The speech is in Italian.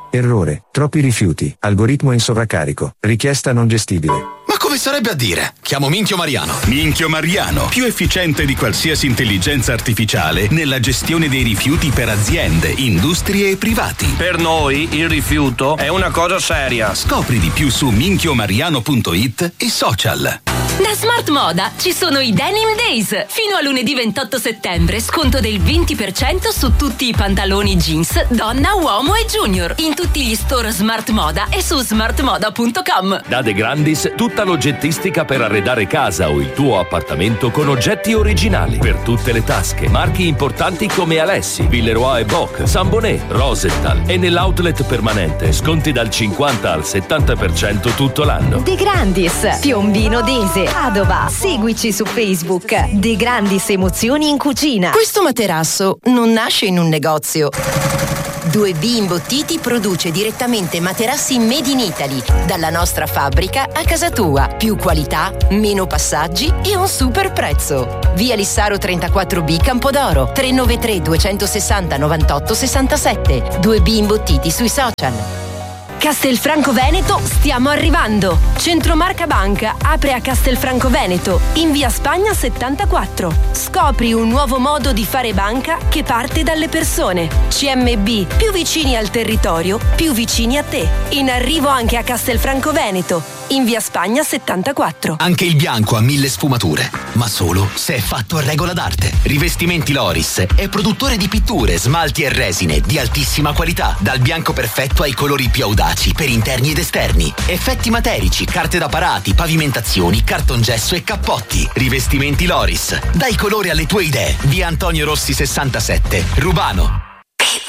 Errore, troppi rifiuti, algoritmo in sovraccarico, richiesta non gestibile. Ma come sarebbe a dire? Chiamo Minchio Mariano. Minchio Mariano, più efficiente di qualsiasi intelligenza artificiale nella gestione dei rifiuti per aziende, industrie e privati. Per noi il rifiuto è una cosa seria. Scopri di più su minchiomariano.it e social. Da Smart Moda ci sono i Denim Days. Fino a lunedì 28 settembre sconto del 20% su tutti i pantaloni jeans, donna, uomo e junior. In tutti gli store Smart Moda e su smartmoda.com. Da De Grandis tutta l'oggettistica per arredare casa o il tuo appartamento con oggetti originali per tutte le tasche. Marchi importanti come Alessi, Villeroy & Boch, Sambonet, Rosenthal e nell'outlet permanente sconti dal 50 al 70% tutto l'anno. De Grandis, Piombino Dese, Padova. Seguici su Facebook. De Grandis emozioni in cucina. Questo materasso non nasce in un negozio. 2B Imbottiti produce direttamente materassi made in Italy, dalla nostra fabbrica a casa tua. Più qualità, meno passaggi e un super prezzo. Via Lissaro 34B Campodoro, 393 260 98 67. 2B Imbottiti sui social. Castelfranco Veneto, stiamo arrivando. Centromarca Banca apre a Castelfranco Veneto, in via Spagna 74. Scopri un nuovo modo di fare banca che parte dalle persone. CMB, più vicini al territorio, più vicini a te. In arrivo anche a Castelfranco Veneto, in via Spagna 74. Anche il bianco ha 1000 sfumature, ma solo se è fatto a regola d'arte. Rivestimenti Loris è produttore di pitture, smalti e resine di altissima qualità, dal bianco perfetto ai colori più audaci per interni ed esterni. Effetti materici, carte da parati, pavimentazioni, cartongesso e cappotti. Rivestimenti Loris. Dai colore alle tue idee. Via Antonio Rossi 67, Rubano.